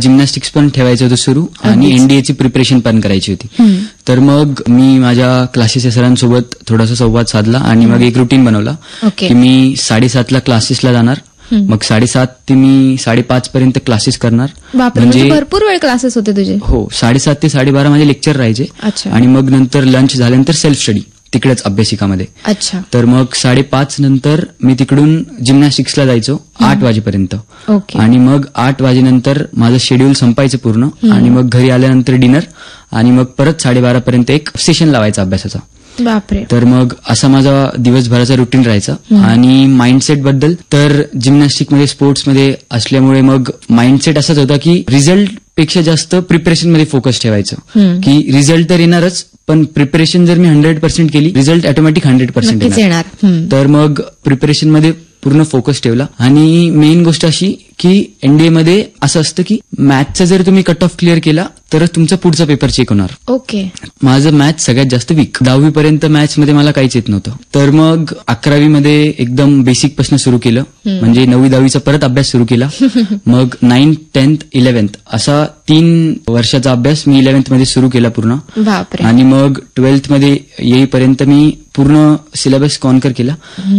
Gymnastics पण ठेवायचं होतं सुरू आणि एनडीएची प्रिपरेशन पण करायची होती. तर मग मी माझ्या क्लासेस सरांसोबत थोडासा संवाद साधला आणि मग एक रुटीन बनवला की मी 7:30 क्लासेसला जाणार. मग 7:30 ते मी 5:30 पर्यंत क्लासेस करणार. म्हणजे भरपूर वेळ क्लासेस होते तुझे? हो, 7:30 ते 12:30 माझे लेक्चर राहायचे आणि मग नंतर लंच झाल्यानंतर सेल्फ स्टडी तिकडेच अभ्यासिकामध्ये. अच्छा. तर मग 5:30 नंतर मी तिकडून जिम्नॅस्टिक्सला जायचो 8 वाजेपर्यंत. आणि मग 8 वाजेनंतर माझं शेड्यूल संपायचं पूर्ण आणि मग घरी आल्यानंतर डिनर आणि मग परत 12:30 पर्यंत एक सेशन लावायचा अभ्यासाचा. बापरे. तर मग असा माझा दिवसभराचा रुटीन राहायचा. आणि माइंडसेट बद्दल तर जिम्नॅस्टिकमध्ये स्पोर्ट्समध्ये असल्यामुळे मग माइंडसेट असाच होता की रिझल्ट पेक्षा जास्त प्रिपरेशनमध्ये फोकस ठेवायचं की रिझल्ट तर येणारच पण प्रिपरेशन जर मी 100% केली रिझल्ट ऑटोमॅटिक 100% येणार. तर मग प्रिपरेशनमध्ये पूर्ण फोकस ठेवला. आणि मेन गोष्ट अशी की एनडीएमध्ये असं असतं की मॅथचा जर तुम्ही कट ऑफ क्लिअर केला तरच तुमचा पुढचा पेपर चेक होणार. ओके. माझं मॅथ सगळ्यात जास्त वीक. 10वी पर्यंत मॅथ्समध्ये मला काहीच येत नव्हतं. तर मग 11वी मध्ये एकदम बेसिक पासून सुरू केलं. म्हणजे 9वी 10वीचा परत अभ्यास सुरू केला. मग 9th 10th 11th असा 3 वर्षाचा अभ्यास मी 11th मध्ये सुरू केला पूर्ण. बापरे. आणि मग 12th मध्ये येईपर्यंत मी पूर्ण सिलेबस कॉन्कर केला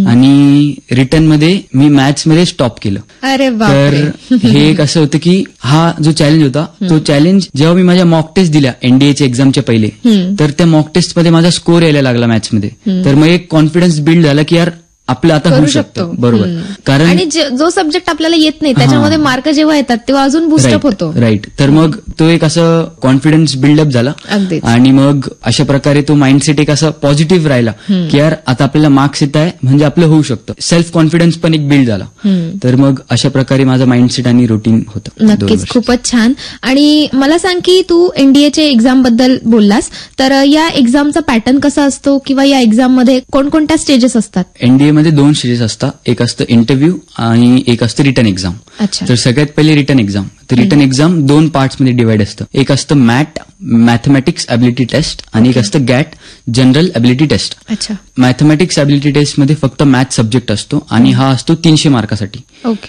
आणि रिटर्न मध्ये मी मॅथ्समध्ये स्टॉप केलं. अरे बापरे. तर हे एक असं होतं की हा जो चॅलेंज होता तो चॅलेंज जेव्हा मी माझ्या मॉक टेस्ट दिल्या एनडीएच्या एक्झामच्या पहिले तर त्या मॉक टेस्टमध्ये माझा स्कोर यायला लागला मॅथ्समध्ये. तर मग एक कॉन्फिडन्स बिल्ड झाला की यार आपलं आता होऊ शकतं. बरोबर. कारण आणि जो सब्जेक्ट आपल्याला येत नाही त्याच्यामध्ये मार्क जेव्हा येतात तेव्हा अजून बुस्टअप होतो. राईट. तर मग तो एक असं कॉन्फिडन्स बिल्डअप झाला आणि मग अशा प्रकारे तो माइंडसेट एक असं पॉझिटिव्ह राहिला की यार आता आपल्याला मार्क्स येत आहे म्हणजे आपलं होऊ शकतं. सेल्फ कॉन्फिडन्स पण एक बिल्ड झाला. तर मग अशा प्रकारे माझा माइंडसेट आणि रुटीन होतं. नक्कीच, खूपच छान. आणि मला सांग की तू एनडीएच्या एक्झाम बद्दल बोललास तर या एक्झामचा पॅटर्न कसा असतो किंवा या एक्झाम मध्ये कोणकोणत्या स्टेजेस असतात? एनडीए मध्ये 2 स्टेजेस असतात. एक असतं इंटरव्ह्यू आणि एक असतं रिटर्न एक्झाम. तर सगळ्यात पहिले रिटर्न एक्झाम. तर रिटर्न एक्झाम 2 पार्ट्समध्ये डिवाइड असतं. एक असतं मॅट मॅथमॅटिक्स ॲबिलिटी टेस्ट आणि एक असतं get general ability taste. Mathematics ability टेस्टमध्ये फक्त मॅथ सब्जेक्ट असतो आणि हा असतो 300 मार्कासाठी.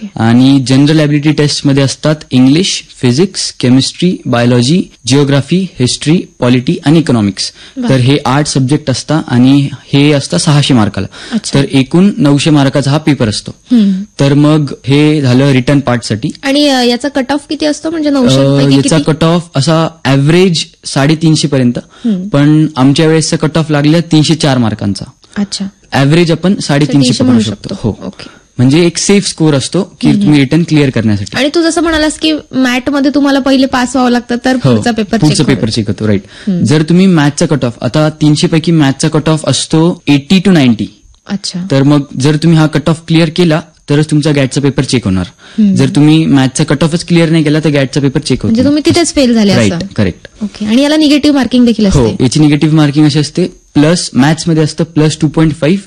आणि जनरल ॲबिलिटी टेस्टमध्ये असतात English, physics, chemistry, biology, geography, history, polity आणि इकॉनॉमिक्स. तर हे 8 सब्जेक्ट असतात आणि हे असतं 600 मार्काला. तर एकूण 900 मार्काचा हा पेपर असतो. तर मग हे झालं रिटर्न पार्टसाठी. आणि याचा कट ऑफ किती असतो? म्हणजे 900 याचा कट ऑफ असा ऍव्हरेज 350 पर्यंत. पण आमच्या वेळेसचा कट ऑफ लागला 304 मार्कांचा. अच्छा. ऍव्हरेज आपण 350 पकडू शकतो. हो. म्हणजे एक सेफ स्कोर असतो की तुम्ही रिटर्न क्लिअर करण्यासाठी. आणि तू जसं म्हणालास की मॅथमध्ये तुम्हाला पहिले पास व्हावं लागतं तर पुढचा पेपर चेक होतो. राईट. जर तुम्ही मॅथचा कट ऑफ आता 300 पैकी मॅथचा कट ऑफ असतो 80 to 90. अच्छा. तर मग जर तुम्ही हा कट ऑफ क्लिअर केला तरच तुमचा गॅटचा पेपर चेक होणार. जर तुम्ही मॅथचा कट ऑफच क्लिअर नाही केला तर गॅटचा पेपर चेक होतो. म्हणजे तुम्ही तिथेच फेल झाले. राईट. करेक्ट. ओके. आणि याला निगेटिव्ह मार्किंग देखील असते? हो, याची निगेटिव्ह मार्किंग अशी असते प्लस मॅथ्समध्ये असतं +2.5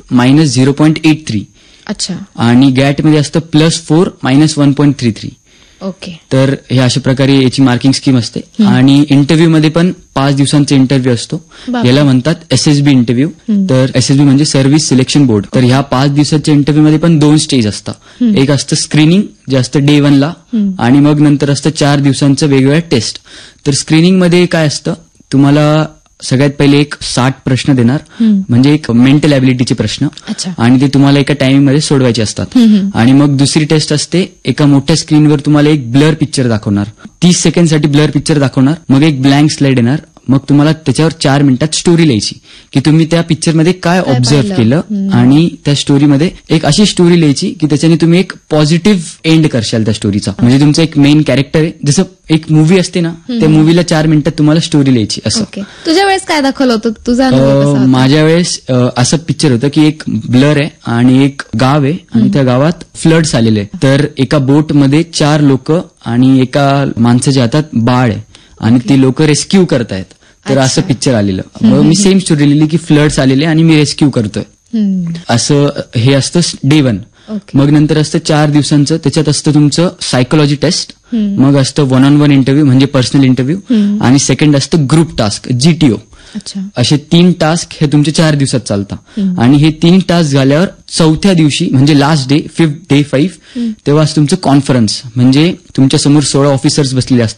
-0.83. अच्छा. आणि गॅटमध्ये असतं +4 -1.33. ओके. तर हे अशा प्रकारे याची मार्किंग स्कीम असते. आणि इंटरव्ह्यूमध्ये पण 5 दिवसांचा इंटरव्ह्यू असतो. याला म्हणतात एसएसबी इंटरव्ह्यू. तर एसएसबी म्हणजे सर्व्हिस सिलेक्शन बोर्ड. तर ह्या 5 दिवसाच्या इंटरव्ह्यूमध्ये पण 2 स्टेज असतात. एक असतं स्क्रीनिंग जे असतं डे 1ला आणि मग नंतर असतं 4 दिवसांचं वेगवेगळ्या टेस्ट. तर स्क्रीनिंगमध्ये काय असतं तुम्हाला सगळ्यात पहिले एक 60 प्रश्न देणार म्हणजे एक मेंटल ॲबिलिटीचे प्रश्न आणि ते तुम्हाला एका टायमिंगमध्ये सोडवायचे असतात. आणि मग दुसरी टेस्ट असते एका मोठ्या स्क्रीनवर तुम्हाला एक ब्लर पिक्चर दाखवणार. 30 सेकंडसाठी ब्लर पिक्चर दाखवणार. मग एक ब्लँक स्लाइड येणार. मग तुम्हाला त्याच्यावर 4 मिनिटात स्टोरी लिहायची की तुम्ही त्या पिक्चरमध्ये काय ऑब्झर्व्ह केलं आणि त्या स्टोरीमध्ये एक अशी स्टोरी लिहायची की त्याच्याने तुम्ही एक पॉझिटिव्ह एंड करशाल त्या स्टोरीचा. म्हणजे तुमचं एक मेन कॅरेक्टर आहे जसं एक मूवी असते ना त्या मूवीला 4 मिनिटात तुम्हाला स्टोरी लिहायची असं. तुझ्या वेळेस काय दाखवलं होतं? तुझा माझ्या वेळेस असं पिक्चर होतं की एक ब्लर आहे आणि एक गाव आहे आणि त्या गावात फ्लड्स आलेले. तर एका बोटमध्ये 4 लोक आणि एका माणसाच्या हातात बाळ आहे आणि ते लोक रेस्क्यू करतायत. तर असं पिक्चर आलेलं. मग मी सेम स्टोरी लिहिली की फ्लड्स आलेले आणि मी रेस्क्यू करतोय असं. हे असतं डे 1. मग नंतर असतं 4 दिवसांचं. त्याच्यात असतं तुमचं सायकोलॉजी टेस्ट. मग असतं 1-on-1 इंटरव्ह्यू म्हणजे पर्सनल इंटरव्ह्यू आणि सेकंड असतं ग्रुप टास्क GTO. असे 3 टास्क हे तुमचे 4 दिवसात चालतात. आणि हे 3 टास्क झाल्यावर 4थ्या दिवशी म्हणजे लास्ट डे 5th day 5 तेव्हा तुमचं कॉन्फरन्स म्हणजे तुमच्या समोर 16 ऑफिसर्स बसलेले असतात.